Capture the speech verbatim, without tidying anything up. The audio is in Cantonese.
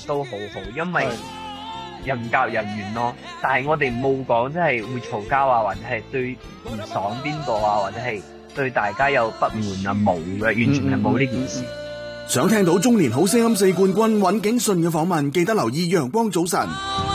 都好好，因為人夾人緣咯。但係我哋冇講即係會嘈交啊，或者係對唔爽邊個啊，或者係對大家有不滿啊，冇嘅，完全係冇呢件事。 嗯嗯嗯、想聽到中年好聲音四冠軍尹景順嘅訪問，記得留意陽光早晨。